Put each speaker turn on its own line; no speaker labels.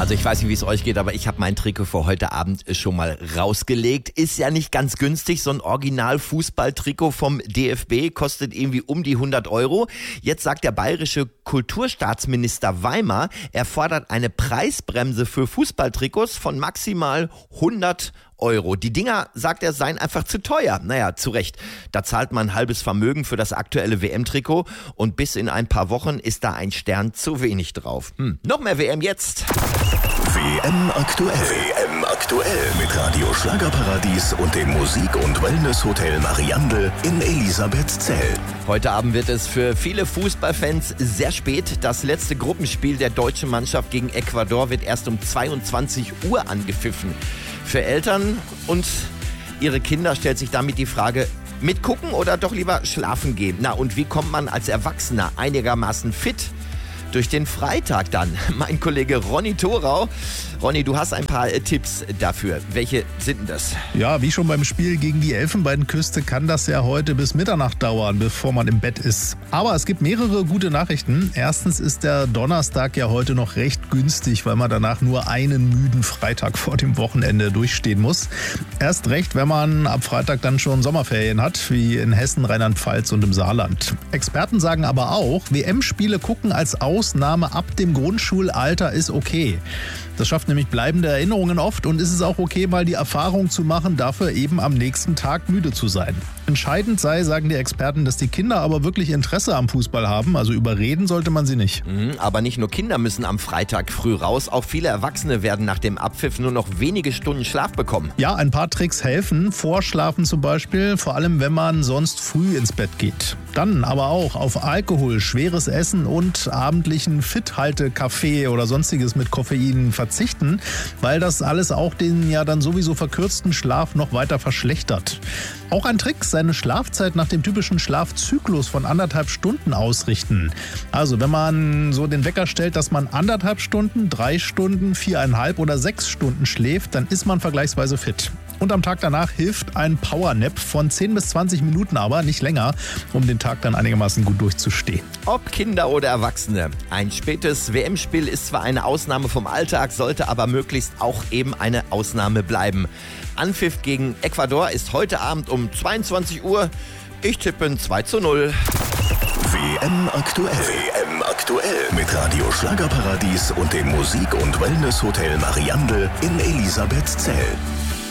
Also ich weiß nicht, wie es euch geht, aber ich habe mein Trikot für heute Abend schon mal rausgelegt. Ist ja nicht ganz günstig, so ein Original-Fußball-Trikot vom DFB kostet irgendwie um die 100 Euro. Jetzt sagt der bayerische Kulturstaatsminister Weimer, er fordert eine Preisbremse für Fußballtrikots von maximal 100 Euro. Die Dinger, sagt er, seien einfach zu teuer. Naja, zu Recht. Da zahlt man ein halbes Vermögen für das aktuelle WM-Trikot und bis in ein paar Wochen ist da ein Stern zu wenig drauf. Noch mehr WM jetzt.
WM aktuell. WM aktuell mit Radio Schlagerparadies und dem Musik- und Wellness-Hotel Mariandel in Elisabethzell.
Heute Abend wird es für viele Fußballfans sehr spät. Das letzte Gruppenspiel der deutschen Mannschaft gegen Ecuador wird erst um 22 Uhr angepfiffen. Für Eltern und ihre Kinder stellt sich damit die Frage, mitgucken oder doch lieber schlafen gehen? Na, und wie kommt man als Erwachsener einigermaßen fit durch den Freitag dann? Mein Kollege Ronny Thorau. Ronny, du hast ein paar Tipps dafür. Welche sind denn das?
Ja, wie schon beim Spiel gegen die Elfenbeinküste kann das ja heute bis Mitternacht dauern, bevor man im Bett ist. Aber es gibt mehrere gute Nachrichten. Erstens ist der Donnerstag ja heute noch recht günstig, weil man danach nur einen müden Freitag vor dem Wochenende durchstehen muss. Erst recht, wenn man ab Freitag dann schon Sommerferien hat, wie in Hessen, Rheinland-Pfalz und im Saarland. Experten sagen aber auch, WM-Spiele gucken als Ausnahme ab dem Grundschulalter ist okay. Das schafft nämlich bleibende Erinnerungen oft und ist es auch okay, mal die Erfahrung zu machen, dafür eben am nächsten Tag müde zu sein. Entscheidend sei, sagen die Experten, dass die Kinder aber wirklich Interesse am Fußball haben, also überreden sollte man sie nicht.
Aber nicht nur Kinder müssen am Freitag früh raus, auch viele Erwachsene werden nach dem Abpfiff nur noch wenige Stunden Schlaf bekommen.
Ja, ein paar Tricks helfen, Vorschlafen zum Beispiel, vor allem wenn man sonst früh ins Bett geht. Dann aber auch auf Alkohol, schweres Essen und abendlichen Fit-Halte-Kaffee oder sonstiges mit Koffein verzichten, weil das alles auch den ja dann sowieso verkürzten Schlaf noch weiter verschlechtert. Auch ein Trick, seine Schlafzeit nach dem typischen Schlafzyklus von 1,5 Stunden ausrichten. Also wenn man so den Wecker stellt, dass man 1,5 Stunden, 3 Stunden, 4,5 oder 6 Stunden schläft, dann ist man vergleichsweise fit. Und am Tag danach hilft ein Powernap von 10 bis 20 Minuten aber, nicht länger, um den Tag dann einigermaßen gut durchzustehen.
Ob Kinder oder Erwachsene. Ein spätes WM-Spiel ist zwar eine Ausnahme vom Alltag, sollte aber möglichst auch eben eine Ausnahme bleiben. Anpfiff gegen Ecuador ist heute Abend um 22 Uhr. Ich tippe ein 2:0.
WM aktuell. WM aktuell mit Radio Schlagerparadies und dem Musik- und Wellness-Hotel Mariandel in Elisabethzell.